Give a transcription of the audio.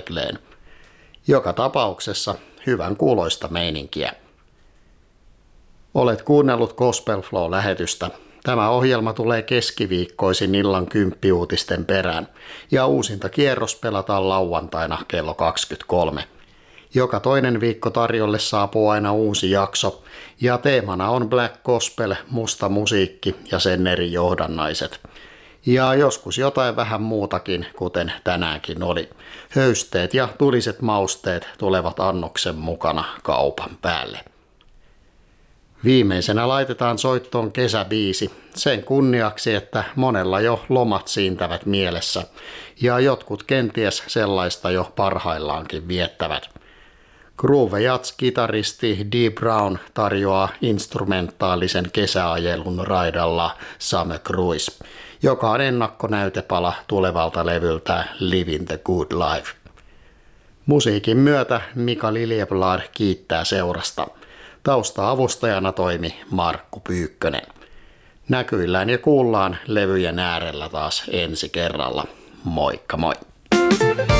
Recycleen. Joka tapauksessa hyvän kuuloista meininkiä. Olet kuunnellut Gospel Flow-lähetystä. Tämä ohjelma tulee keskiviikkoisin illan 10 uutisten perään ja uusinta kierros pelataan lauantaina kello 23. Joka toinen viikko tarjolle saapuu aina uusi jakso ja teemana on Black Gospel, musta musiikki ja sen eri johdannaiset. Ja joskus jotain vähän muutakin, kuten tänäänkin oli. Höysteet ja tuliset mausteet tulevat annoksen mukana kaupan päälle. Viimeisenä laitetaan soittoon kesäbiisi sen kunniaksi, että monella jo lomat siintävät mielessä ja jotkut kenties sellaista jo parhaillaankin viettävät. Groove Jazz-kitaristi Dee Brown tarjoaa instrumentaalisen kesäajelun raidalla Summer Cruise, joka on ennakkonäytepala tulevalta levyltä Living the Good Life. Musiikin myötä Mika Liljeblad kiittää seurasta. Tausta-avustajana toimi Markku Pyykkönen. Näkyillään ja kuullaan levyjen äärellä taas ensi kerralla. Moikka moi!